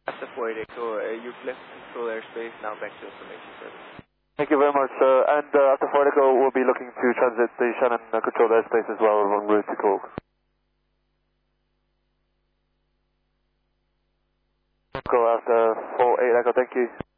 After 48 Echo, you've left control airspace, now back to information service. Thank you very much, sir. And after 4 Echo, we'll be looking to transit the Shannon controlled airspace as well en route to Cork. Go after 48 Echo, thank you.